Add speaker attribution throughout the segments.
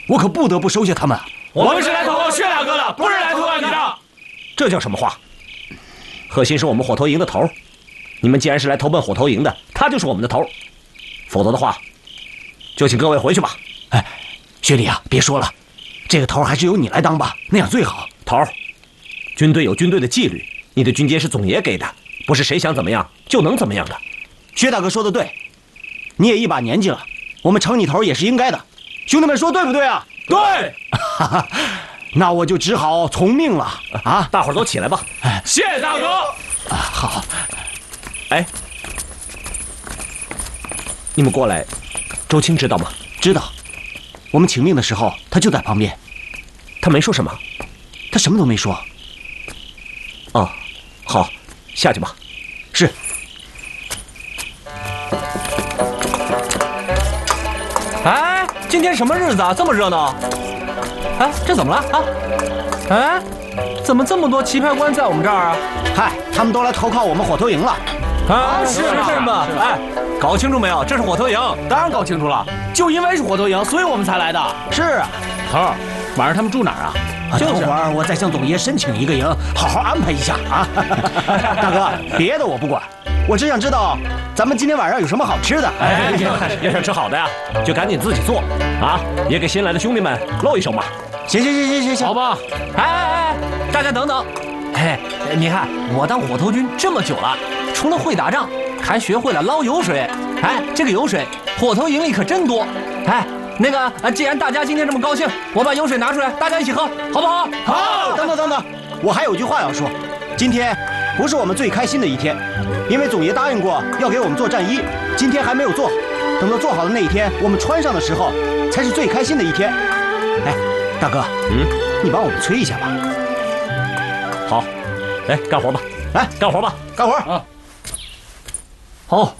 Speaker 1: 我可不得不收下他们。
Speaker 2: 我们是来投靠薛大哥的，不是来投靠你的。
Speaker 3: 这叫什么话？贺鑫是我们火头营的头，你们既然是来投奔火头营的，他就是我们的头。否则的话，就请各位回去吧。
Speaker 1: 哎，薛礼啊，别说了，这个头还是由你来当吧，那样最好。
Speaker 3: 头，军队有军队的纪律，你的军阶是总爷给的，不是谁想怎么样就能怎么样的。
Speaker 1: 薛大哥说的对，你也一把年纪了，我们承你头也是应该的。兄弟们说对不对啊？
Speaker 2: 对。
Speaker 1: 那我就只好从命了啊！
Speaker 3: 大伙儿都起来吧。
Speaker 2: 谢大哥。
Speaker 1: 好。
Speaker 3: 哎，你们过来，周青知道吗？
Speaker 1: 知道，我们请命的时候他就在旁边。
Speaker 3: 他没说什么？
Speaker 1: 他什么都没说。
Speaker 3: 哦，好，下去吧。
Speaker 1: 是。
Speaker 4: 哎，今天什么日子啊？这么热闹！哎，这怎么了啊？哎，怎么这么多棋牌官在我们这儿啊？
Speaker 1: 嗨，他们都来投靠我们火头营了。
Speaker 4: 啊，是吗？哎，搞清楚没有？这是火头营。
Speaker 2: 当然搞清楚了，就因为是火头营，所以我们才来的。
Speaker 1: 是啊，
Speaker 2: 头儿，晚上他们住哪儿啊？
Speaker 1: 等会儿我再向总爷申请一个营，好好安排一下啊。大哥，别的我不管，我只想知道咱们今天晚上有什么好吃的。
Speaker 3: 哎，要想吃好的呀，就赶紧自己做啊，也给新来的兄弟们露一手嘛。
Speaker 1: 行，
Speaker 2: 好吧。
Speaker 4: 哎，大家等等。哎，你看我当火头军这么久了，除了会打仗，还学会了捞油水。哎，这个油水，火头营里可真多。哎，那个，既然大家今天这么高兴，我把油水拿出来，大家一起喝，好不好？
Speaker 1: 好。等等，我还有句话要说。今天不是我们最开心的一天，因为总爷答应过要给我们做战衣，今天还没有做。等到做好的那一天，我们穿上的时候，才是最开心的一天。哎，大哥，你帮我们催一下吧。
Speaker 3: 好，来干活吧，来干活吧，
Speaker 1: 干活
Speaker 2: 啊！
Speaker 4: 好，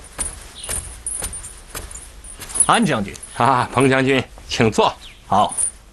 Speaker 4: 安将军
Speaker 5: 啊，彭将军，请坐。
Speaker 4: 好。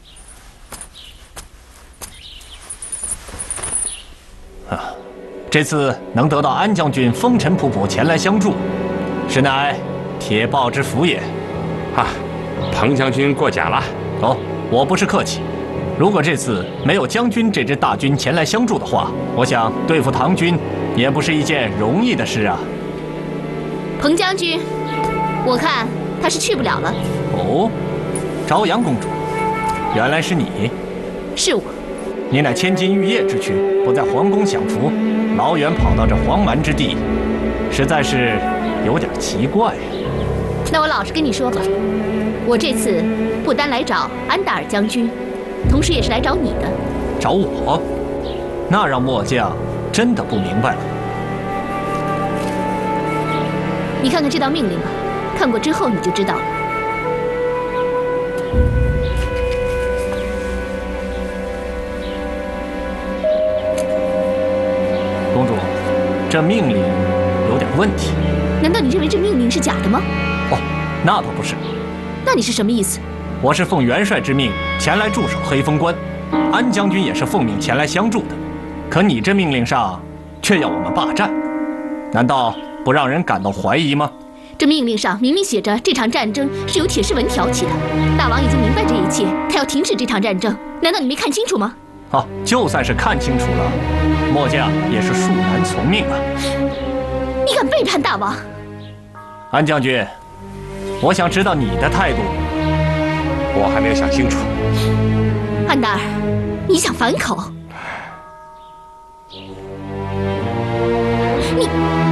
Speaker 4: 啊，这次能得到安将军风尘仆仆前来相助，实乃铁豹之福也。
Speaker 5: 啊，彭将军过奖了。
Speaker 4: 哦，我不是客气。如果这次没有将军这支大军前来相助的话，我想对付唐军也不是一件容易的事啊。
Speaker 6: 彭将军，我看他是去不了了。
Speaker 4: 哦，朝阳公主，原来是你。
Speaker 6: 是我。
Speaker 4: 你乃千金玉叶之躯，不在皇宫享福，老远跑到这荒蛮之地，实在是有点奇怪呀。
Speaker 6: 那我老实跟你说吧，我这次不单来找安达尔将军，同时也是来找你的。
Speaker 4: 找我？那让末将真的不明白了。
Speaker 6: 你看看这道命令吧，看过之后你就知道了。
Speaker 4: 公主，这命令有点问题。
Speaker 6: 难道你认为这命令是假的吗？
Speaker 4: 哦，那倒不是。
Speaker 6: 那你是什么意思？
Speaker 4: 我是奉元帅之命前来驻守黑风关，安将军也是奉命前来相助的。可你这命令上却要我们霸占，难道不让人感到怀疑吗？
Speaker 6: 这命令上明明写着这场战争是由铁狮文挑起的，大王已经明白这一切，他要停止这场战争，难道你没看清楚吗？
Speaker 4: 好，就算是看清楚了，末将也是恕难从命啊！
Speaker 6: 你敢背叛大王？
Speaker 4: 安将军，我想知道你的态度。
Speaker 5: 我还没有想清楚。
Speaker 6: 安达尔，你想反口？你。